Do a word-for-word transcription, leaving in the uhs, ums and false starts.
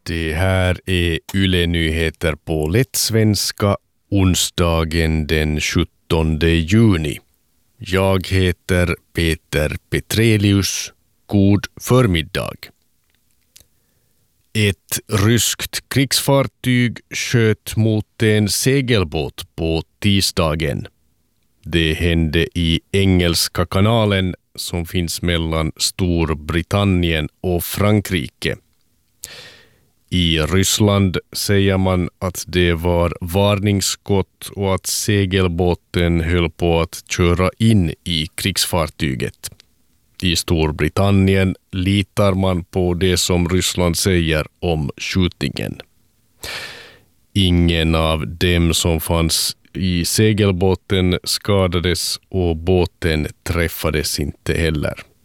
Det här är Yle Nyheter på lättsvenska onsdagen den sjuttonde juni. Jag heter Peter Petrelius. God förmiddag. Ett ryskt krigsfartyg sköt mot en segelbåt på tisdagen. Det hände i Engelska kanalen som finns mellan Storbritannien och Frankrike. I Ryssland säger man att det var varningsskott och att segelbåten höll på att köra in i krigsfartyget. I Storbritannien litar man på det som Ryssland säger om skjutningen. Ingen av dem som fanns i segelbåten skadades och båten träffades inte heller.